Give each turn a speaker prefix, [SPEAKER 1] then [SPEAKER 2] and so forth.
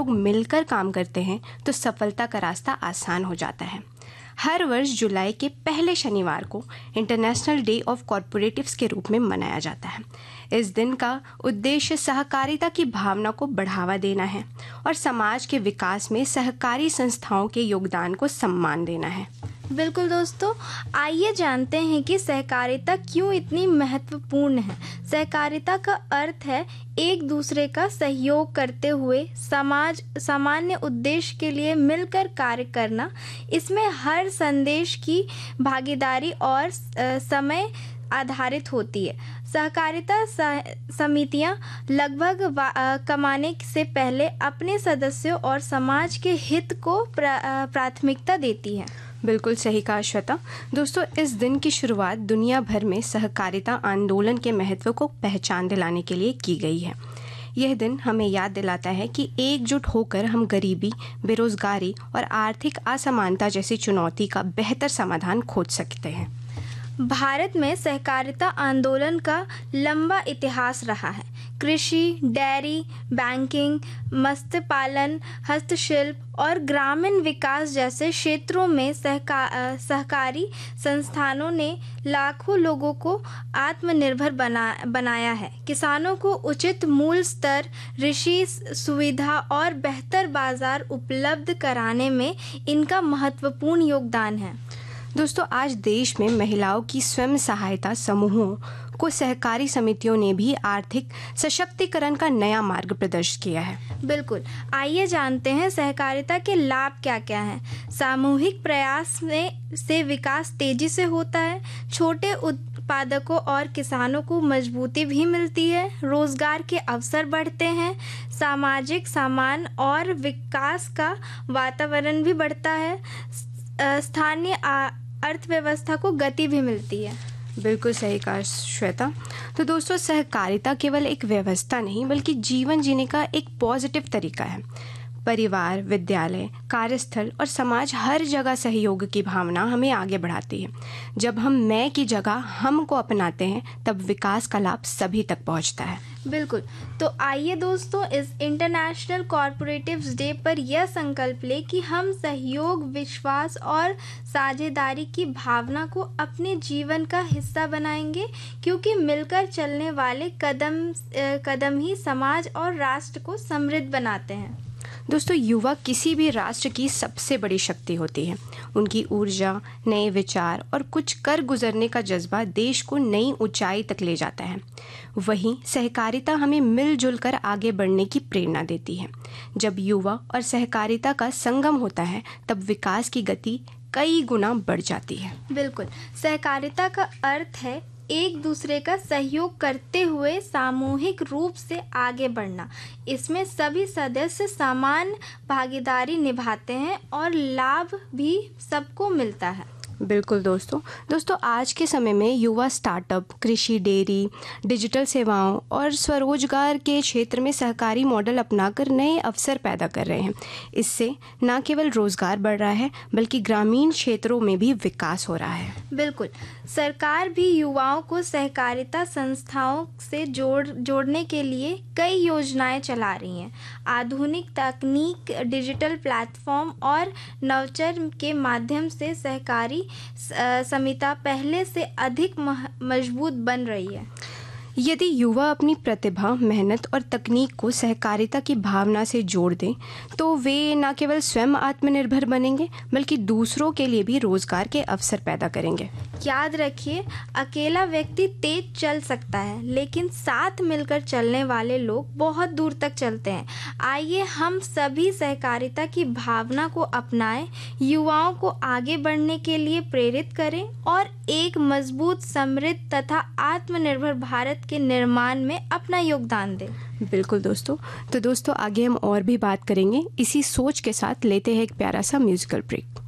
[SPEAKER 1] लोग मिलकर काम करते हैं तो सफलता का रास्ता आसान हो जाता है। हर वर्ष जुलाई के पहले शनिवार को इंटरनेशनल डे ऑफ कॉरपोरेटिव्स के रूप में मनाया जाता है। इस दिन का उद्देश्य सहकारिता की भावना को बढ़ावा देना है और समाज के विकास में सहकारी संस्थाओं के योगदान को सम्मान देना है।
[SPEAKER 2] बिल्कुल दोस्तों, आइए जानते हैं कि सहकारिता क्यों इतनी महत्वपूर्ण है। सहकारिता का अर्थ है एक दूसरे का सहयोग करते हुए समाज सामान्य उद्देश्य के लिए मिलकर कार्य करना। इसमें हर संदेश की भागीदारी और समय आधारित होती है। सहकारिता समितियां लगभग कमाने से पहले अपने सदस्यों और समाज के हित को प्राथमिकता देती है।
[SPEAKER 1] बिल्कुल सही कहा श्वेता। दोस्तों, इस दिन की शुरुआत दुनिया भर में सहकारिता आंदोलन के महत्व को पहचान दिलाने के लिए की गई है। यह दिन हमें याद दिलाता है कि एकजुट होकर हम गरीबी, बेरोजगारी और आर्थिक असमानता जैसी चुनौती का बेहतर समाधान खोज सकते हैं।
[SPEAKER 2] भारत में सहकारिता आंदोलन का लंबा इतिहास रहा है। कृषि, डेयरी, बैंकिंग, मत्स्य पालन, हस्तशिल्प और ग्रामीण विकास जैसे क्षेत्रों में सहकारी संस्थानों ने लाखों लोगों को आत्मनिर्भर बनाया है। किसानों को उचित मूल्य स्तर, कृषि सुविधा और बेहतर बाजार उपलब्ध कराने में इनका महत्वपूर्ण योगदान है।
[SPEAKER 1] दोस्तों, आज देश में महिलाओं की स्वयं सहायता समूहों को सहकारी समितियों ने भी आर्थिक सशक्तिकरण का नया मार्ग प्रदर्शित किया है।
[SPEAKER 2] बिल्कुल, आइए जानते हैं सहकारिता के लाभ क्या क्या हैं। सामूहिक प्रयास से विकास तेजी से होता है। छोटे उत्पादकों और किसानों को मजबूती भी मिलती है। रोजगार के अवसर बढ़ते हैं। सामाजिक सम्मान और विकास का वातावरण भी बढ़ता है। स्थानीय अर्थव्यवस्था को गति भी मिलती है।
[SPEAKER 1] बिल्कुल सही कहा श्वेता। तो दोस्तों, सहकारिता केवल एक व्यवस्था नहीं बल्कि जीवन जीने का एक पॉजिटिव तरीका है। परिवार, विद्यालय, कार्यस्थल और समाज हर जगह सहयोग की भावना हमें आगे बढ़ाती है। जब हम मैं की जगह हम को अपनाते हैं तब विकास का लाभ सभी तक पहुंचता है।
[SPEAKER 2] बिल्कुल, तो आइए दोस्तों, इस इंटरनेशनल कॉरपोरेटिव्स डे पर यह संकल्प ले कि हम सहयोग, विश्वास और साझेदारी की भावना को अपने जीवन का हिस्सा बनाएंगे, क्योंकि मिलकर चलने वाले कदम ही समाज और राष्ट्र को समृद्ध बनाते हैं।
[SPEAKER 1] दोस्तों, युवा किसी भी राष्ट्र की सबसे बड़ी शक्ति होती है। उनकी ऊर्जा, नए विचार और कुछ कर गुजरने का जज्बा देश को नई ऊंचाई तक ले जाता है। वहीं सहकारिता हमें मिलजुल कर आगे बढ़ने की प्रेरणा देती है। जब युवा और सहकारिता का संगम होता है तब विकास की गति कई गुना बढ़ जाती है।
[SPEAKER 2] बिल्कुल, सहकारिता का अर्थ है एक दूसरे का सहयोग करते हुए सामूहिक रूप से आगे बढ़ना। इसमें सभी सदस्य समान भागीदारी निभाते हैं और लाभ भी सबको मिलता है।
[SPEAKER 1] बिल्कुल दोस्तों, आज के समय में युवा स्टार्टअप, कृषि, डेयरी, डिजिटल सेवाओं और स्वरोजगार के क्षेत्र में सहकारी मॉडल अपनाकर नए अवसर पैदा कर रहे हैं। इससे न केवल रोजगार बढ़ रहा है बल्कि ग्रामीण क्षेत्रों में भी विकास हो रहा है।
[SPEAKER 2] बिल्कुल, सरकार भी युवाओं को सहकारिता संस्थाओं से जोड़ने के लिए कई योजनाएं चला रही हैं। आधुनिक तकनीक, डिजिटल प्लेटफॉर्म और नवाचार के माध्यम से सहकारी समिति पहले से अधिक मजबूत बन रही है।
[SPEAKER 1] यदि युवा अपनी प्रतिभा, मेहनत और तकनीक को सहकारिता की भावना से जोड़ दें तो वे न केवल स्वयं आत्मनिर्भर बनेंगे बल्कि दूसरों के लिए भी रोजगार के अवसर पैदा करेंगे।
[SPEAKER 2] याद रखिए, अकेला व्यक्ति तेज चल सकता है लेकिन साथ मिलकर चलने वाले लोग बहुत दूर तक चलते हैं। आइए हम सभी सहकारिता की भावना को अपनाएं, युवाओं को आगे बढ़ने के लिए प्रेरित करें और एक मजबूत, समृद्ध तथा आत्मनिर्भर भारत के निर्माण में अपना योगदान दें।
[SPEAKER 1] बिल्कुल दोस्तों, आगे हम और भी बात करेंगे। इसी सोच के साथ लेते हैं एक प्यारा सा म्यूजिकल ब्रेक।